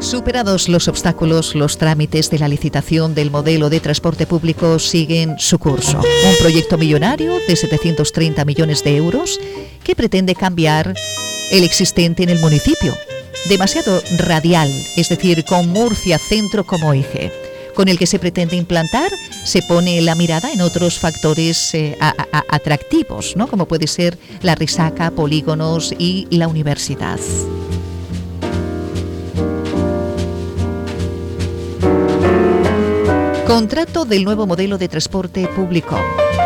Superados los obstáculos, los trámites de la licitación del modelo de transporte público siguen su curso. Un proyecto millonario de 730 millones de euros que pretende cambiar el existente en el municipio. Demasiado radial, es decir, con Murcia Centro como eje. Con el que se pretende implantar, se pone la mirada en otros factores atractivos, ¿no? Como puede ser la Risaca, polígonos y la universidad. Contrato del nuevo modelo de transporte público.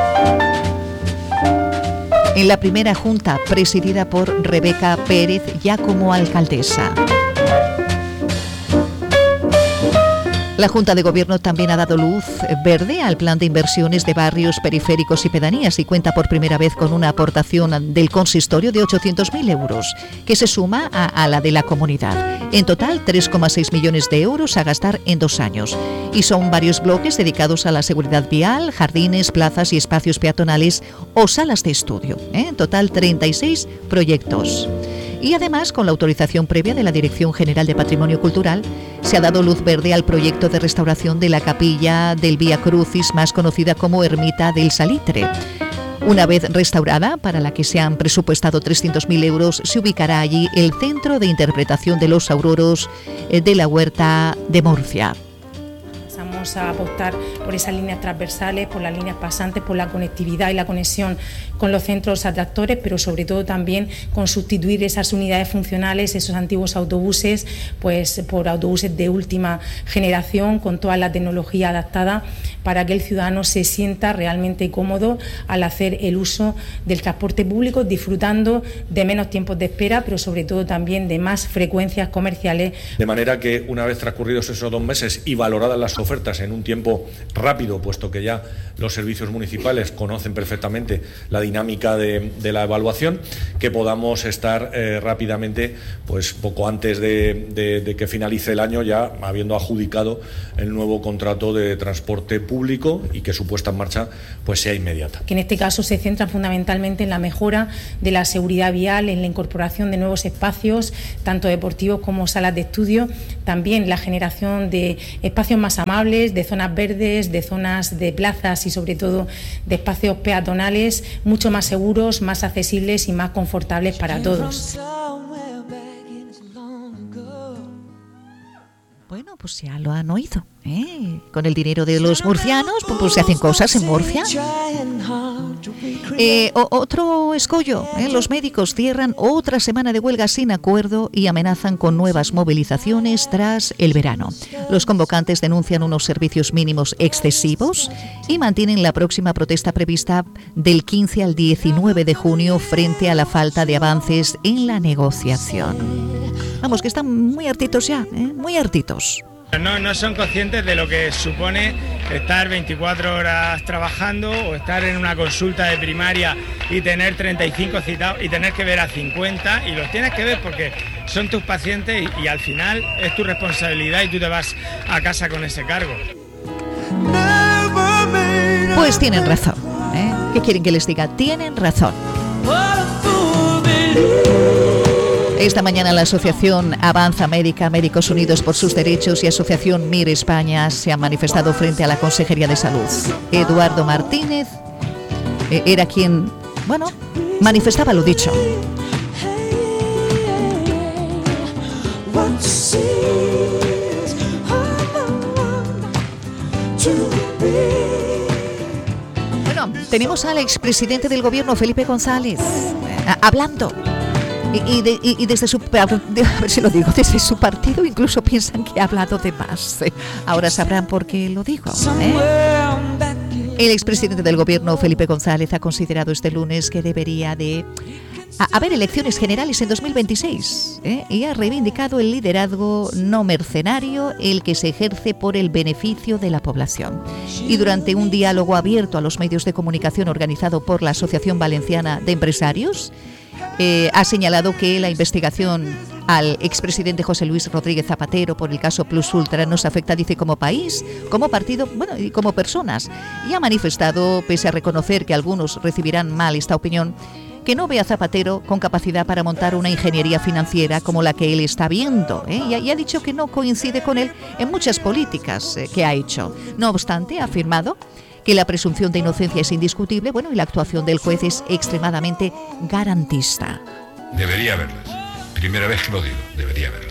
En la primera junta, presidida por Rebeca Pérez, ya como alcaldesa. La Junta de Gobierno también ha dado luz verde al plan de inversiones de barrios periféricos y pedanías y cuenta por primera vez con una aportación del consistorio de 800.000 euros, que se suma a la de la comunidad. En total, 3,6 millones de euros a gastar en 2 años. Y son varios bloques dedicados a la seguridad vial, jardines, plazas y espacios peatonales o salas de estudio. En total, 36 proyectos. Y además, con la autorización previa de la Dirección General de Patrimonio Cultural, se ha dado luz verde al proyecto de restauración de la capilla del Vía Crucis, más conocida como Ermita del Salitre. Una vez restaurada, para la que se han presupuestado 300.000 euros, se ubicará allí el Centro de Interpretación de los Auroros de la Huerta de Murcia. Vamos a apostar por esas líneas transversales, por las líneas pasantes, por la conectividad y la conexión con los centros atractores, pero sobre todo también con sustituir esas unidades funcionales, esos antiguos autobuses, pues por autobuses de última generación, con toda la tecnología adaptada, para que el ciudadano se sienta realmente cómodo al hacer el uso del transporte público, disfrutando de menos tiempos de espera, pero sobre todo también de más frecuencias comerciales. De manera que, una vez transcurridos esos 2 meses y valoradas las ofertas en un tiempo rápido, puesto que ya los servicios municipales conocen perfectamente la dinámica de la evaluación, que podamos estar rápidamente, pues poco antes de que finalice el año, ya habiendo adjudicado el nuevo contrato de transporte público y que su puesta en marcha pues sea inmediata. Que en este caso se centra fundamentalmente en la mejora de la seguridad vial, en la incorporación de nuevos espacios, tanto deportivos como salas de estudio, también la generación de espacios más amables, de zonas verdes, de zonas de plazas y sobre todo de espacios peatonales mucho más seguros, más accesibles y más confortables para todos. Bueno, pues ya lo han oído, ¿eh? Con el dinero de los murcianos, pues se hacen cosas en Murcia. Otro escollo, los médicos cierran otra semana de huelga sin acuerdo y amenazan con nuevas movilizaciones tras el verano. Los convocantes denuncian unos servicios mínimos excesivos y mantienen la próxima protesta prevista del 15 al 19 de junio frente a la falta de avances en la negociación. Vamos, que están muy hartitos ya, muy hartitos. No son conscientes de lo que supone estar 24 horas trabajando o estar en una consulta de primaria y tener 35 citados y tener que ver a 50 y los tienes que ver porque son tus pacientes y al final es tu responsabilidad y tú te vas a casa con ese cargo. Pues tienen razón, ¿eh? ¿Qué quieren que les diga? Tienen razón. Esta mañana la Asociación Avanza Médica, Médicos Unidos por sus Derechos y Asociación MIR España se han manifestado frente a la Consejería de Salud. Eduardo Martínez era quien, manifestaba lo dicho. Bueno, tenemos al expresidente del Gobierno, Felipe González, hablando. Y desde su, a ver si lo digo, desde su partido incluso piensan que ha hablado de más. Ahora sabrán por qué lo digo, El expresidente del Gobierno, Felipe González, ha considerado este lunes que debería de haber elecciones generales en 2026 y ha reivindicado el liderazgo no mercenario, el que se ejerce por el beneficio de la población. Y durante un diálogo abierto a los medios de comunicación organizado por la Asociación Valenciana de Empresarios, ha señalado que la investigación al expresidente José Luis Rodríguez Zapatero por el caso Plus Ultra nos afecta, dice, como país, como partido, y como personas. Y ha manifestado, pese a reconocer que algunos recibirán mal esta opinión, que no ve a Zapatero con capacidad para montar una ingeniería financiera como la que él está viendo, y ha dicho que no coincide con él en muchas políticas que ha hecho. No obstante, ha afirmado que la presunción de inocencia es indiscutible, y la actuación del juez es extremadamente garantista. Debería verlas. Primera vez que lo digo, debería verlas.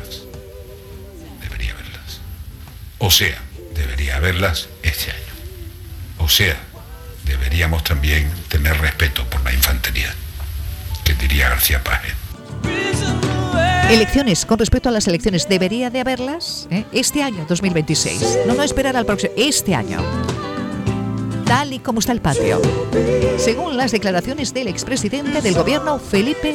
O sea, debería haberlas este año. O sea, deberíamos también tener respeto por la infantería, que diría García Páez. Elecciones, con respecto a las elecciones, debería de haberlas este año, 2026. No esperar al próximo, este año. Tal y como está el patio. Según las declaraciones del expresidente del gobierno, Felipe